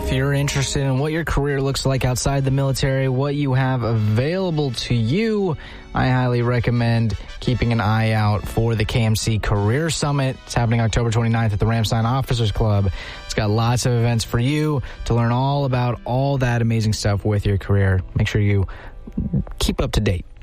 If you're interested in what your career looks like outside the military, what you have available to you, I highly recommend keeping an eye out for the KMC Career Summit. It's happening October 29th at the Ramstein Officers Club. It's got lots of events for you to learn all about all that amazing stuff with your career. Make sure you keep up to date.